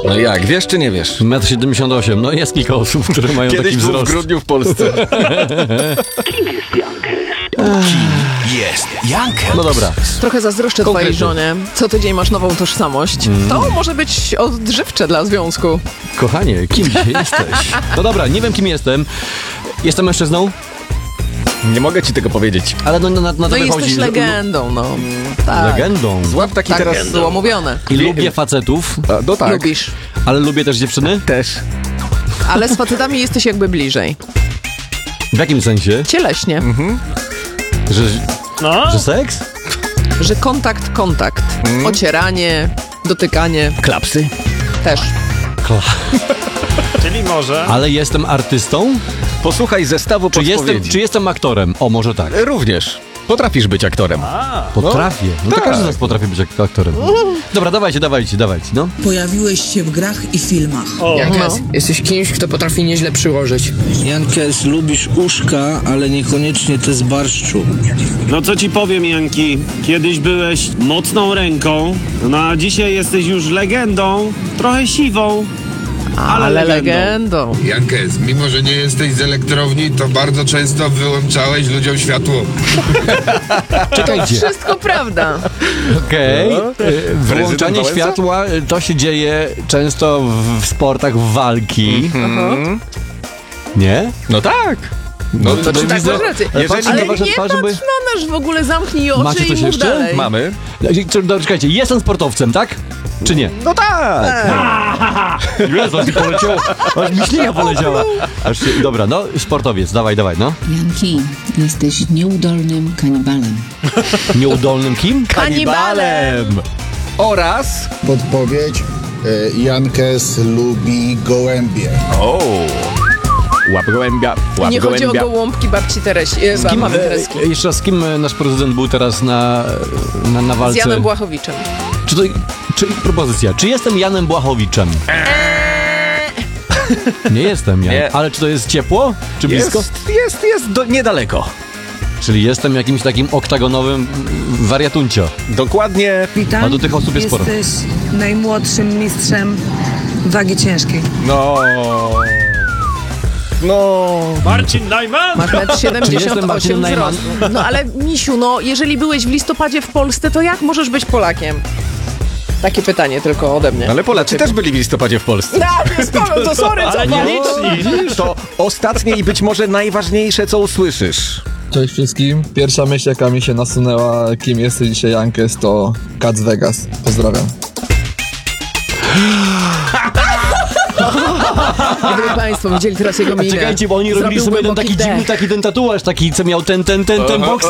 No jak, wiesz czy nie wiesz? 1,78 m. No jest kilka osób, które mają Kiedyś taki był wzrost. w grudniu w Polsce. Jest Jankes. No dobra. Trochę zazdroszczę twojej Konkrety. żonie. Co tydzień masz nową tożsamość. To może być odżywcze dla związku. Kochanie, kim dzisiaj jesteś? No dobra, nie wiem kim jestem. Jestem mężczyzną, Nie mogę ci tego powiedzieć. ale na to No i wychodzi. jesteś że- legendą, no. Tak. Legendą. Złap taki Tak teraz... było mówione. I lubię facetów, No tak. Lubisz. ale lubię też dziewczyny. Też. Ale z facetami jesteś jakby bliżej. W jakim sensie? Cieleśnie. Że seks? Że kontakt. Ocieranie, dotykanie Klapsy? też. Czyli może... Ale jestem artystą? Posłuchaj zestawu podpowiedzi. Czy jestem aktorem? O, może tak. Również. Potrafisz być aktorem. Potrafię. No to tak. każdy z nas potrafi być aktorem. Dobra, dawajcie, no. Pojawiłeś się w grach i filmach. Jankes, jesteś kimś, kto potrafi nieźle przyłożyć. Jankes, lubisz uszka, ale niekoniecznie te z barszczu. No co ci powiem, Janki, kiedyś byłeś mocną ręką, no a dzisiaj jesteś już legendą, trochę siwą, ale legendą. Jankes, mimo że nie jesteś z elektrowni, to bardzo często wyłączałeś ludziom światło. Czekajcie. Wszystko prawda. Okej. Wyłączanie Wałęsa? światła to się dzieje często w sportach walki. Nie? No tak. No to bo czy Tak, widzę- masz rację. ale patrzę Ale na wasze nie twarze, patrz na nas w ogóle, zamknij oczy Macie i coś mów jeszcze? dalej. mamy. Dobra, czekajcie, jestem sportowcem, tak? Czy nie? No tak. Jezu, aż mi poleciało, aż mi śliga poleciała. Dobra, no, sportowiec, dawaj, no. Janki, jesteś nieudolnym kanibalem. Nieudolnym kim? Kanibalem. Oraz... Podpowiedź. Jankes lubi gołębie. O. Łap gołębia, łap Nie chodzi o gołębia. gołąbki babci Teresi. Mamy Tereski. Jeszcze raz, z kim nasz prezydent był teraz na Z walce? Janem Błachowiczem. Czy propozycja, czy jestem Janem Błachowiczem? Nie jestem Jan. Nie. Ale czy to jest ciepło? Czy blisko? Jest niedaleko. Czyli jestem jakimś takim oktagonowym wariatuncio. Dokładnie. Witam. A do tych osób jest sporo. Jesteś najmłodszym mistrzem wagi ciężkiej. No. Marcin Najman! Masz Czy jestem 1,78 Marcinem m Najman? wzrostu. No ale misiu, no jeżeli byłeś w listopadzie w Polsce, to jak możesz być Polakiem? Takie pytanie tylko ode mnie. Ale Polacy też byli w listopadzie w Polsce. To sorry, Ale nie liczni. To ostatnie i być może najważniejsze, co usłyszysz. Cześć wszystkim. Pierwsza myśl, jaka mi się nasunęła, kim jesteś dzisiaj Jankes, to Cats Vegas. Pozdrawiam. Gdyby państwo widzieli teraz jego minę. Czekajcie, bo oni robili Zrobił sobie ten głęboki taki dziwny, wdech. taki ten tatuaż, taki co miał ten boks